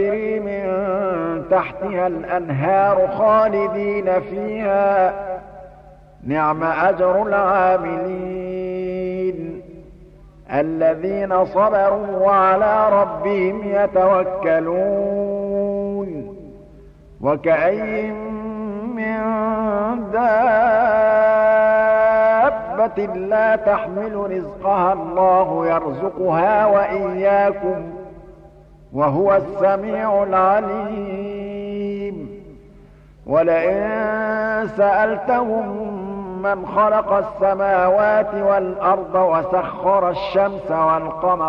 تجري من تحتها الأنهار خالدين فيها نعم أجر العاملين الذين صبروا وعلى ربهم يتوكلون وكأين من دابة لا تحمل رزقها الله يرزقها وإياكم وهو السميع العليم ولئن سألتهم من خلق السماوات والأرض وسخر الشمس والقمر